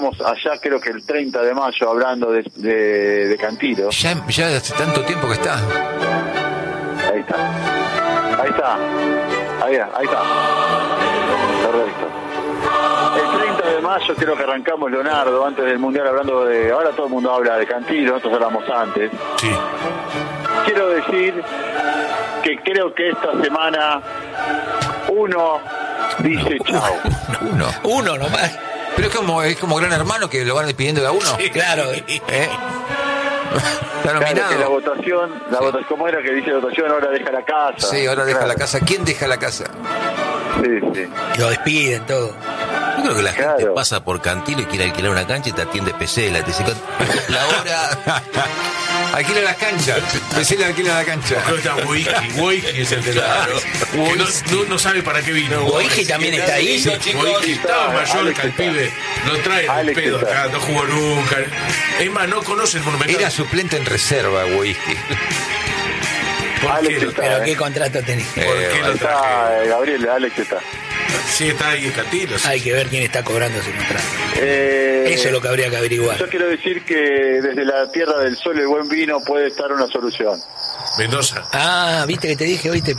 allá creo que el 30 de mayo hablando de Cantilo. Ya hace tanto tiempo que está. Ahí está. Correcto. El 30 de mayo creo que arrancamos, Leonardo, antes del Mundial, hablando de... Ahora todo el mundo habla de Cantilo, nosotros hablamos antes. Sí. Quiero decir que creo que esta semana uno dice chao. Uno nomás. Pero es como Gran Hermano, que lo van despidiendo de a uno. Sí, claro. Está nominado. Claro, que la votación, ¿cómo era que dice la votación? Ahora deja la casa. Sí, ahora deja la casa. ¿Quién deja la casa? Sí. Lo despiden, todo. Yo creo que la gente Claro. pasa por Cantilo y quiere alquilar una cancha y te atiende Pesela, te dice la hora. Alquila las canchas. Pesela alquila la cancha. Creo que está Wojcicki es el de la... que no sabe para qué vino. Wojcicki también está ahí. Wojcicki estaba mayor Alex que el está. pibe. Lo trae el Alex pedo está. acá, no jugó nunca. Es más, no conoce el Monumental. Era suplente en reserva, Wojcicki. ¿Por Alex qué lo está. Pero trae? qué contrato tenés. ¿Por qué lo Está traje? Gabriel, Alex está. Sí, está ahí en Cantilo. sí. Hay que ver quién está cobrando ese contrato. Eso Eso es lo que habría que averiguar. Yo quiero decir que desde la tierra del sol y el buen vino puede estar una solución. Mendoza. Ah, viste que te dije hoy, te